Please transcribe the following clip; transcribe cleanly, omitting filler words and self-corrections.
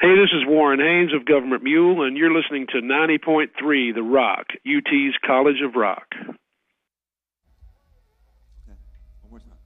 Hey, this is Warren Haynes of Government Mule, and you're listening to 90.3 The Rock, UT's College of Rock. Okay, one more time.